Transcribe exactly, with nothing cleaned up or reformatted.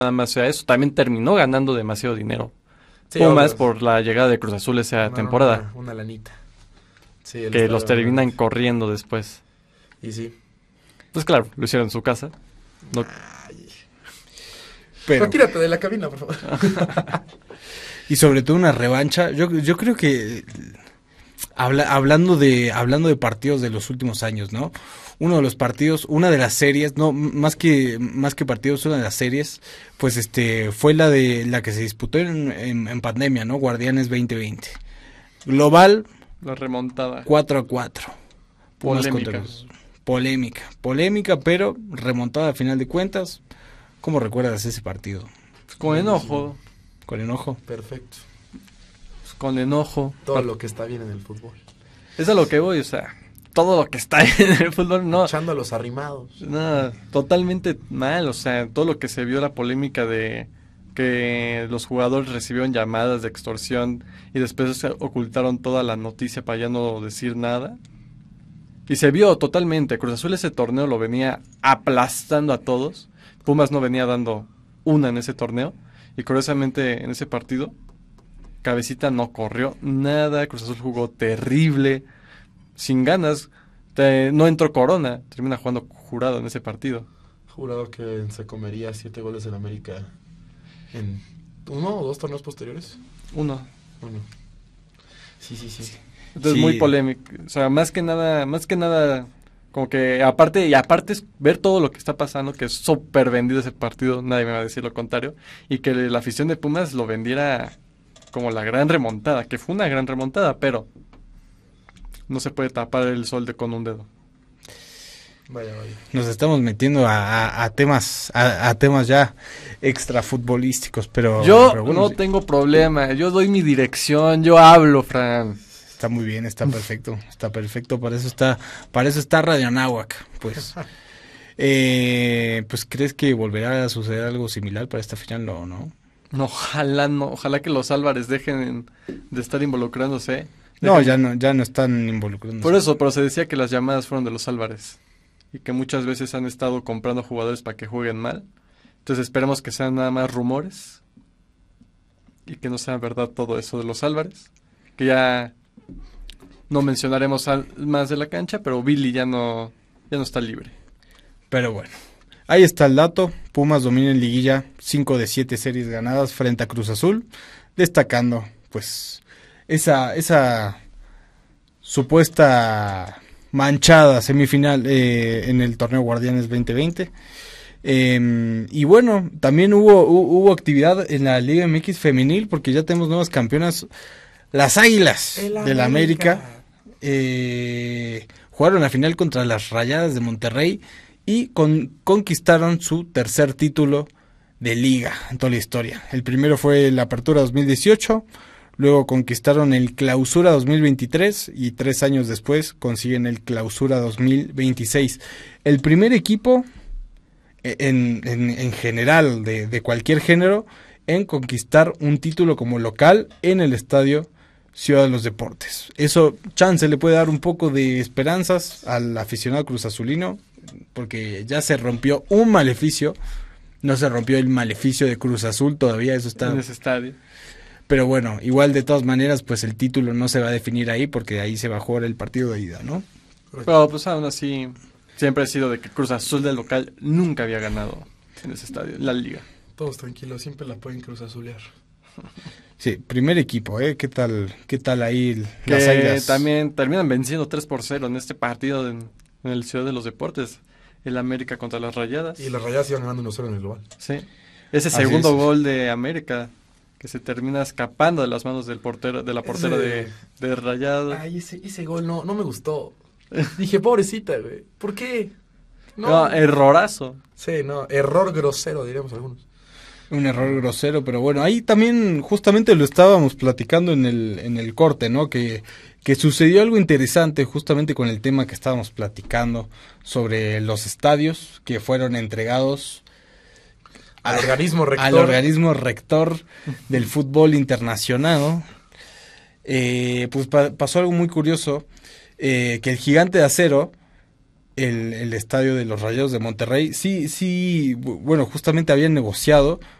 nada más sea eso, también terminó ganando demasiado dinero. Sí, Pumas obvio. por la llegada de Cruz Azul esa Una- temporada, Una, una lanita. Sí, el que estadio los era terminan grande. corriendo después. Y sí. Pues claro, lo hicieron en su casa. No, Pero, Retírate de la cabina, por favor. y sobre todo una revancha. Yo, yo creo que habla, hablando de hablando de partidos de los últimos años, ¿no? Uno de los partidos, una de las series, no más que más que partidos, una de las series, pues este fue la de la que se disputó en, en, en pandemia, ¿no? Guardianes veinte veinte. Global la remontada. cuatro a cuatro. Pumas Polémica. contra los- Polémica, polémica, pero remontada a final de cuentas. ¿Cómo recuerdas ese partido? Con enojo, Con enojo. Perfecto. pues, con enojo. Todo lo que está bien en el fútbol. Es a lo que voy, o sea, todo lo que está en el fútbol, no, Echando a los arrimados. no, totalmente mal, o sea, todo lo que se vio, la polémica de que los jugadores recibieron llamadas de extorsión y después se ocultaron toda la noticia para ya no decir nada. Y se vio totalmente, Cruz Azul ese torneo lo venía aplastando a todos, Pumas no venía dando una en ese torneo, y curiosamente en ese partido, Cabecita no corrió nada, Cruz Azul jugó terrible, sin ganas, te- no entró Corona, termina jugando Jurado en ese partido. Jurado que se comería siete goles en América en uno o dos torneos posteriores. Uno. Uno. Sí, sí, sí. Entonces Sí. muy polémico, o sea, más que nada, más que nada, como que aparte, y aparte es ver todo lo que está pasando, que es súper vendido ese partido, nadie me va a decir lo contrario, y que la afición de Pumas lo vendiera como la gran remontada, que fue una gran remontada, pero no se puede tapar el sol de con un dedo. Vaya, vaya. Nos estamos metiendo a, a- a temas a, a temas ya extra futbolísticos, pero, Yo pero bueno, no sí, tengo problema, yo doy mi dirección, yo hablo, Fran. está muy bien, está perfecto, está perfecto, para eso está, para eso está Radio Anáhuac, pues. Eh, pues ¿crees que volverá a suceder algo similar para esta final o no? No, ojalá no, ojalá que los Álvarez dejen de estar involucrándose. No, Dejen- ya no, ya no están involucrándose. Por eso, pero se decía que las llamadas fueron de los Álvarez y que muchas veces han estado comprando jugadores para que jueguen mal. Entonces esperemos que sean nada más rumores y que no sea verdad todo eso de los Álvarez. Que ya no mencionaremos al- más de la cancha, pero Billy ya no, ya no está libre. Pero bueno, ahí está el dato. Pumas domina en liguilla, cinco de siete series ganadas frente a Cruz Azul, destacando pues esa esa supuesta manchada semifinal eh, en el torneo Guardianes veinte veinte. Eh, y bueno, también hubo, hu- hubo actividad en la Liga M X femenil porque ya tenemos nuevas campeonas, las Águilas de la América. Eh, jugaron la final contra las Rayadas de Monterrey y con, conquistaron su tercer título de liga en toda la historia. El primero fue la Apertura dos mil dieciocho, luego conquistaron el Clausura dos mil veintitrés y tres años después consiguen el Clausura dos mil veintiséis. El primer equipo en, en, en general de, de cualquier género en conquistar un título como local en el estadio Ciudad de los Deportes. Eso chance le puede dar un poco de esperanzas al aficionado cruzazulino, porque ya se rompió un maleficio, no se rompió el maleficio de Cruz Azul todavía, eso está, En ese estadio. pero bueno, igual de todas maneras pues el título no se va a definir ahí porque ahí se va a jugar el partido de ida, ¿no? Pero pues aún así, siempre ha sido de que Cruz Azul del local nunca había ganado en ese estadio, en la liga. Todos tranquilos, siempre la pueden cruz azulear. Sí, primer equipo, ¿eh? ¿Qué tal, qué tal ahí el- Que las Águilas? también terminan venciendo tres por cero en este partido en, en el Ciudad de los Deportes. El América contra las Rayadas. Y las Rayadas iban ganando uno cero en el global. Sí. Ese Así segundo es. gol de América que se termina escapando de las manos del portero, de la portera Ese- de, de Rayadas. Ay, ese, ese gol no, no me gustó. Dije, pobrecita, güey. ¿Por qué? No, errorazo. Sí, no, error grosero, diríamos algunos. Un error grosero, pero bueno, ahí también justamente lo estábamos platicando en el, en el corte, ¿no? Que, que sucedió algo interesante justamente con el tema que estábamos platicando sobre los estadios que fueron entregados Al organismo rector. al organismo rector del fútbol internacional, ¿no? Eh, pues pa- pasó algo muy curioso, eh, que el Gigante de Acero el, el estadio de los Rayados de Monterrey. Sí, sí, bueno, justamente habían negociado